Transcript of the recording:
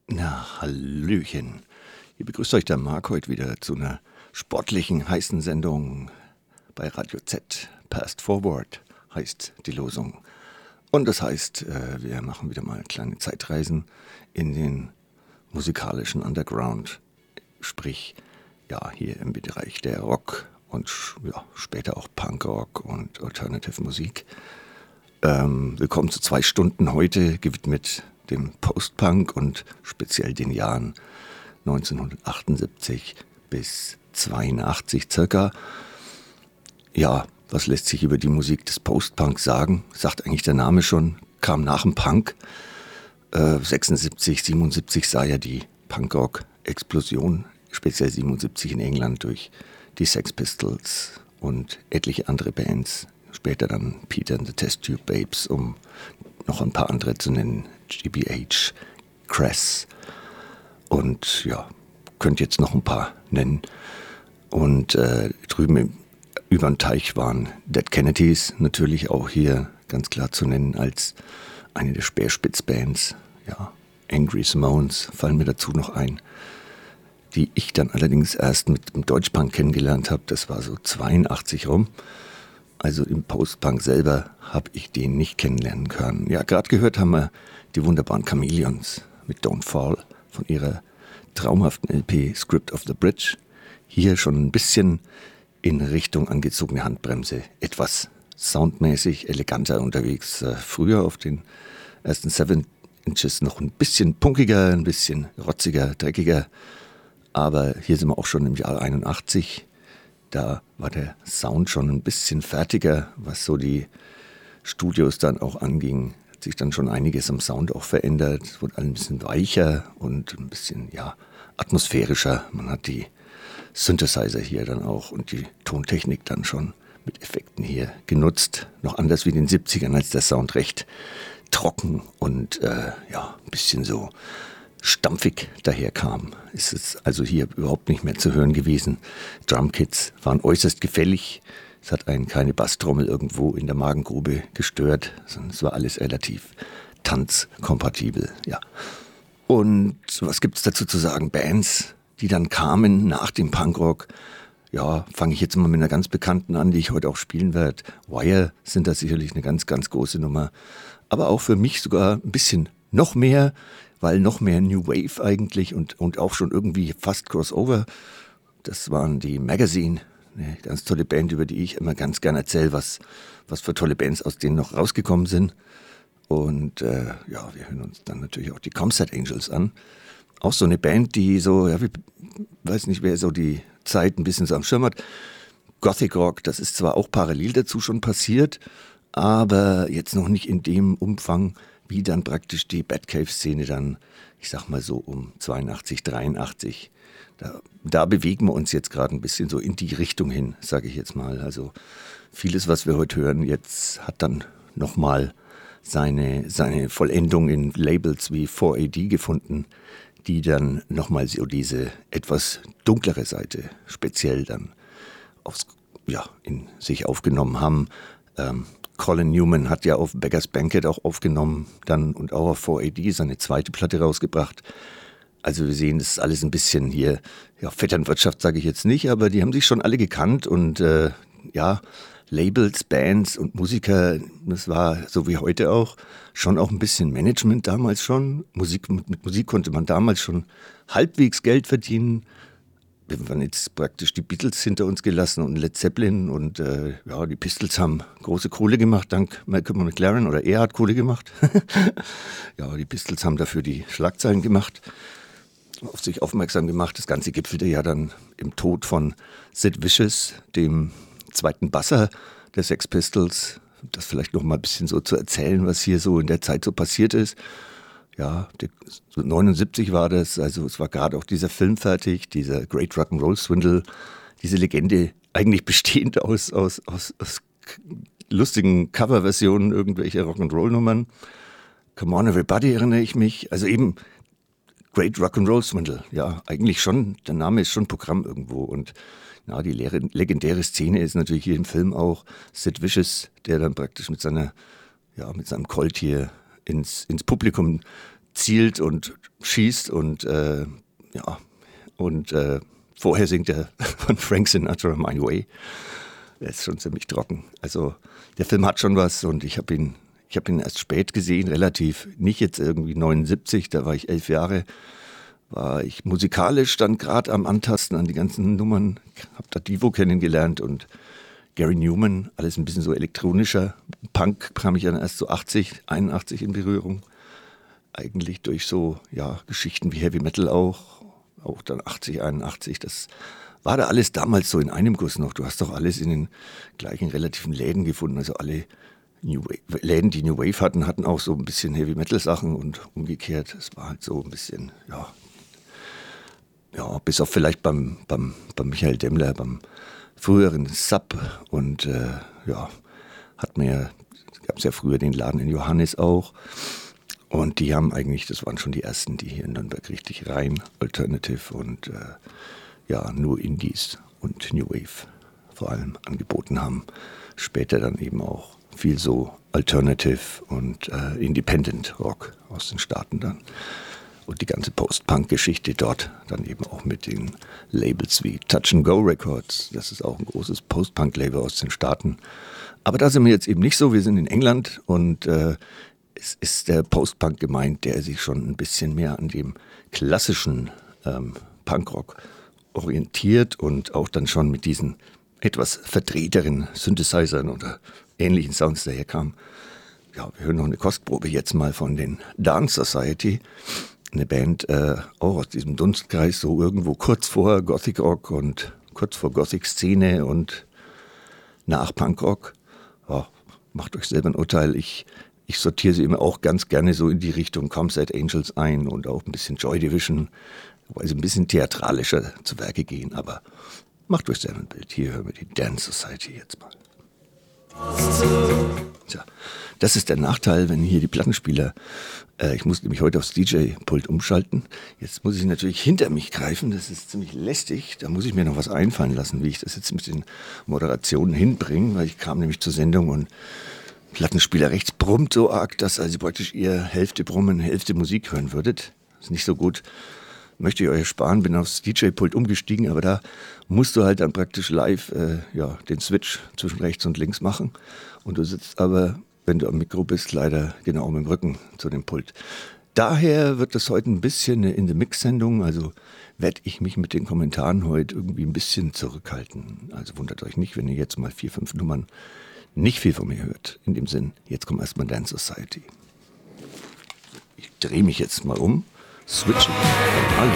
Na, Hallöchen. Hier begrüßt euch der Marc heute wieder zu einer sportlichen, heißen Sendung bei Radio Z. Past Forward heißt die Losung. Und das heißt, wir machen wieder mal kleine Zeitreisen in den musikalischen Underground. Sprich, ja, hier im Bereich der Rock und später auch Punkrock und Alternative Musik. Willkommen zu 2 Stunden heute, gewidmet dem Post-Punk und speziell den Jahren 1978 bis 82 circa. Ja, was lässt sich über die Musik des Post-Punk sagen? Sagt eigentlich der Name schon, kam nach dem Punk. 76, 77 sah ja die Punkrock-Explosion, speziell 77 in England durch die Sex Pistols und etliche andere Bands. Später dann Peter and the Test Tube Babes, um noch ein paar andere zu nennen. GBH, Crass und ja, könnt jetzt noch ein paar nennen. Und drüben über den Teich waren Dead Kennedys, natürlich auch hier ganz klar zu nennen als eine der Speerspitzbands. Ja, Angry Simones fallen mir dazu noch ein, die ich dann allerdings erst mit dem Deutschpunk kennengelernt habe. Das war so 82 rum. Also im Postpunk selber habe ich den nicht kennenlernen können. Ja, gerade gehört haben wir die wunderbaren Chameleons mit Don't Fall von ihrer traumhaften LP Script of the Bridge. Hier schon ein bisschen in Richtung angezogene Handbremse. Etwas soundmäßig eleganter unterwegs. Früher auf den ersten 7 Inches noch ein bisschen punkiger, ein bisschen rotziger, dreckiger. Aber hier sind wir auch schon im Jahr 81. Da war der Sound schon ein bisschen fertiger, was so die Studios dann auch anging. Hat sich dann schon einiges am Sound auch verändert. Es wurde ein bisschen weicher und ein bisschen, ja, atmosphärischer. Man hat die Synthesizer hier dann auch und die Tontechnik dann schon mit Effekten hier genutzt. Noch anders wie in den 70ern, als der Sound recht trocken und ein bisschen so stampfig daherkam. Ist es also hier überhaupt nicht mehr zu hören gewesen. Drumkits waren äußerst gefällig. Es hat einen keine Basstrommel irgendwo in der Magengrube gestört, sondern es war alles relativ tanzkompatibel. Ja. Und was gibt es dazu zu sagen? Bands, die dann kamen nach dem Punkrock. Ja, fange ich jetzt mal mit einer ganz bekannten an, die ich heute auch spielen werde. Wire sind da sicherlich eine ganz, ganz große Nummer. Aber auch für mich sogar ein bisschen noch mehr, weil noch mehr New Wave eigentlich und auch schon irgendwie fast Crossover. Das waren die Magazine, eine ganz tolle Band, über die ich immer ganz gern erzähle, was für tolle Bands aus denen noch rausgekommen sind. Und wir hören uns dann natürlich auch die Comset Angels an. Auch so eine Band, die so, ja, ich weiß nicht, wer so die Zeit ein bisschen so am Schirm hat. Gothic Rock, das ist zwar auch parallel dazu schon passiert, aber jetzt noch nicht in dem Umfang, wie dann praktisch die Batcave-Szene dann, ich sag mal so um 82, 83. Da bewegen wir uns jetzt gerade ein bisschen so in die Richtung hin, sage ich jetzt mal. Also vieles, was wir heute hören, jetzt hat dann nochmal seine Vollendung in Labels wie 4AD gefunden, die dann nochmal so diese etwas dunklere Seite speziell dann in sich aufgenommen haben. Colin Newman hat ja auf Beggars Banquet auch aufgenommen dann und auch auf 4AD seine zweite Platte rausgebracht. Also wir sehen, das ist alles ein bisschen hier, ja, Vetternwirtschaft sage ich jetzt nicht, aber die haben sich schon alle gekannt und Labels, Bands und Musiker, das war so wie heute auch, schon auch ein bisschen Management damals schon. Mit Musik konnte man damals schon halbwegs Geld verdienen. Wir haben jetzt praktisch die Beatles hinter uns gelassen und Led Zeppelin und die Pistols haben große Kohle gemacht, dank Malcolm McLaren, oder er hat Kohle gemacht. Ja, die Pistols haben dafür die Schlagzeilen gemacht, auf sich aufmerksam gemacht. Das Ganze gipfelte ja dann im Tod von Sid Vicious, dem zweiten Basser der Sex Pistols. Das vielleicht noch mal ein bisschen so zu erzählen, was hier so in der Zeit so passiert ist. Ja, 79 war das, also es war gerade auch dieser Film fertig, dieser Great Rock'n'Roll Swindle, diese Legende, eigentlich bestehend aus lustigen Coverversionen irgendwelcher Rock'n'Roll-Nummern. Come On Everybody erinnere ich mich, also eben Great Rock'n'Roll Swindle, ja, eigentlich schon, der Name ist schon Programm irgendwo und ja, die legendäre Szene ist natürlich hier im Film auch Sid Vicious, der dann praktisch mit seinem Colt hier ins Publikum zielt und schießt und vorher singt er von Frank Sinatra My Way. Der ist schon ziemlich trocken. Also der Film hat schon was und ich habe ihn erst spät gesehen, relativ, nicht jetzt irgendwie 79, da war ich 11 Jahre, war ich musikalisch dann gerade am Antasten an die ganzen Nummern, habe da Devo kennengelernt und Gary Newman, alles ein bisschen so elektronischer. Punk kam ich dann erst so 81 in Berührung. Eigentlich durch so, ja, Geschichten wie Heavy Metal auch dann 80, 81, das war da alles damals so in einem Guss noch. Du hast doch alles in den gleichen relativen Läden gefunden, also alle Läden, die New Wave hatten auch so ein bisschen Heavy Metal Sachen und umgekehrt. Es war halt so ein bisschen, ja, bis auf vielleicht beim Michael Demmler, beim früheren Sub und gab es ja früher den Laden in Johannes auch und die haben eigentlich, das waren schon die ersten, die hier in Nürnberg richtig rein Alternative und nur Indies und New Wave vor allem angeboten haben. Später dann eben auch viel so Alternative und Independent Rock aus den Staaten dann. Und die ganze Post-Punk-Geschichte dort dann eben auch mit den Labels wie Touch and Go Records. Das ist auch ein großes Post-Punk-Label aus den Staaten. Aber da sind wir jetzt eben nicht so. Wir sind in England und es ist der Post-Punk gemeint, der sich schon ein bisschen mehr an dem klassischen Punkrock orientiert und auch dann schon mit diesen etwas verdrehteren Synthesizern oder ähnlichen Sounds daherkam. Ja, wir hören noch eine Kostprobe jetzt mal von den Dance Society. Eine Band auch aus diesem Dunstkreis, so irgendwo kurz vor Gothic Rock und kurz vor Gothic-Szene und nach Punkrock. Ja, macht euch selber ein Urteil. Ich sortiere sie immer auch ganz gerne so in die Richtung Comsat Angels ein und auch ein bisschen Joy Division, wobei sie ein bisschen theatralischer zu Werke gehen, aber macht euch selber ein Bild. Hier hören wir die Dance Society jetzt mal. Tja, das ist der Nachteil, wenn hier die Plattenspieler, ich muss nämlich heute aufs DJ-Pult umschalten. Jetzt muss ich natürlich hinter mich greifen, das ist ziemlich lästig. Da muss ich mir noch was einfallen lassen, wie ich das jetzt mit den Moderationen hinbringe, weil ich kam nämlich zur Sendung und Plattenspieler rechts brummt so arg, dass also praktisch ihr Hälfte Brummen, Hälfte Musik hören würdet. Ist nicht so gut. Möchte ich euch ersparen, bin aufs DJ-Pult umgestiegen, aber da musst du halt dann praktisch live den Switch zwischen rechts und links machen. Und du sitzt aber, wenn du am Mikro bist, leider genau mit dem Rücken zu dem Pult. Daher wird das heute ein bisschen eine In-the-Mix-Sendung, also werde ich mich mit den Kommentaren heute irgendwie ein bisschen zurückhalten. Also wundert euch nicht, wenn ihr jetzt mal 4, 5 Nummern nicht viel von mir hört. In dem Sinn, jetzt kommt erstmal Dance Society. Ich drehe mich jetzt mal um. Switchen. Hallo.